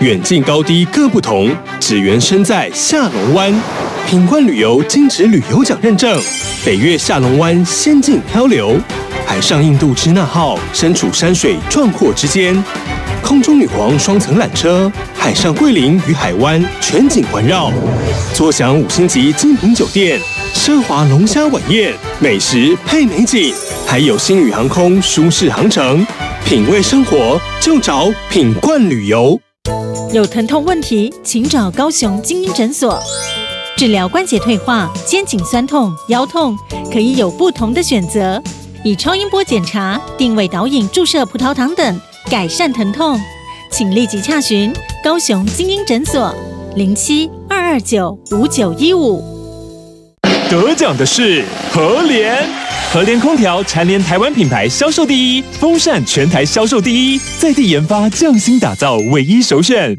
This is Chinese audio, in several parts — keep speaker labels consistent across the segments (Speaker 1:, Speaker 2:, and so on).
Speaker 1: 远近高低各不同，只缘身在下龙湾。品冠旅游金质旅游奖认证，北越下龙湾仙境漂流，海上印度支那号身处山水壮阔之间，空中女皇双层缆车，海上桂林与海湾全景环绕，坐享5星级精品酒店，奢华龙虾晚宴，美食配美景，还有星宇航空舒适航程，品味生活就找品冠旅游。
Speaker 2: 有疼痛问题，请找高雄精英诊所。治疗关节退化、肩颈酸痛、腰痛，可以有不同的选择，以超音波检查、定位导引、注射葡萄糖等改善疼痛。请立即洽询高雄精英诊所07-229-5915。
Speaker 3: 得奖的是和联，和联空调蝉联台湾品牌销售第一，风扇全台销售第一，在地研发，匠心打造，唯一首选。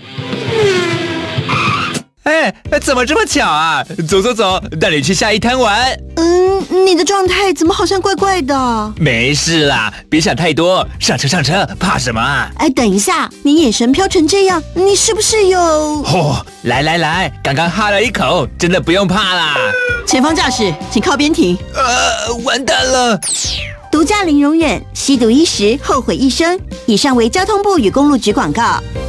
Speaker 4: 怎么这么巧啊？走走走，带你去下一滩玩。
Speaker 5: 你的状态怎么好像怪怪的？
Speaker 4: 没事啦，别想太多，上车上车，怕什么啊？
Speaker 5: 等一下，你眼神飘成这样，你是不是有……
Speaker 4: 来，刚刚哈了一口，真的不用怕啦。
Speaker 5: 前方驾驶，请靠边停。
Speaker 4: 完蛋了！
Speaker 5: 毒驾零容忍，吸毒一时，后悔一生。以上为交通部与公路局广告。